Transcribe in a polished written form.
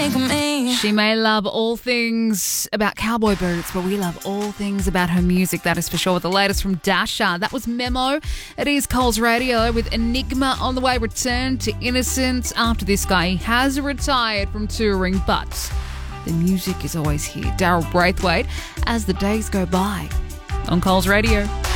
She may love all things about cowboy boots, but we love all things about her music, that is for sure. The latest from Dasha, that was Memo. It is Coles Radio with Enigma on the way. Return to Innocence. After this guy, he has retired from touring, but the music is always here. Daryl Braithwaite, as the days go by on Coles Radio.